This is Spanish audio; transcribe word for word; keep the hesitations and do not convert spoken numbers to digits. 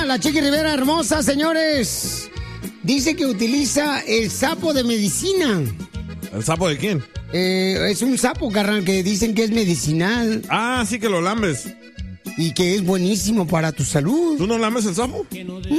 la Chiqui Rivera hermosa, señores. Dice que utiliza el sapo de medicina. ¿El sapo de quién? Eh, es un sapo, carnal, que dicen que es medicinal. Ah, sí que lo lambes. Y que es buenísimo para tu salud. ¿Tú no lambes el sapo?